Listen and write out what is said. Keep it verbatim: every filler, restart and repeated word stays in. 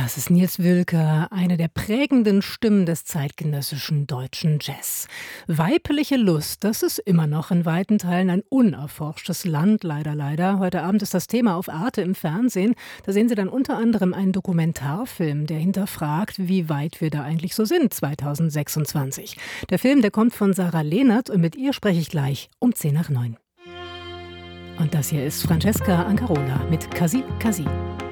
Das ist Nils Wilke, eine der prägenden Stimmen des zeitgenössischen deutschen Jazz. Weibliche Lust, das ist immer noch in weiten Teilen ein unerforschtes Land, leider, leider. Heute Abend ist das Thema auf Arte im Fernsehen. Da sehen Sie dann unter anderem einen Dokumentarfilm, der hinterfragt, wie weit wir da eigentlich so sind, zweitausendsechsundzwanzig. Der Film, der kommt von Sarah Lehnert und mit ihr spreche ich gleich um zehn nach neun. Und das hier ist Francesca Ancarola mit Kasi Kasi.